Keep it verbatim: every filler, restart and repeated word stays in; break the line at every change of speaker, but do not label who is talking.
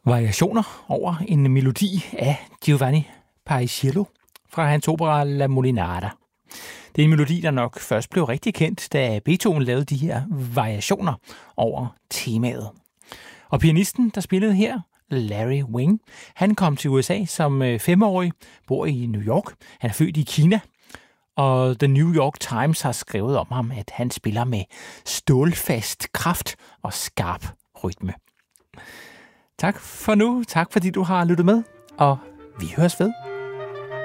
Variationer over en melodi af Giovanni Paisiello fra hans opera La Molinada. Det er en melodi, der nok først blev rigtig kendt, da Beethoven lavede de her variationer over temaet. Og pianisten, der spillede her, Larry Wing, han kom til U S A som femårig, bor i New York. Han er født i Kina, og The New York Times har skrevet om ham, at han spiller med stålfast kraft og skarp rytme. Tak for nu. Tak fordi du har lyttet med, og vi høres ved.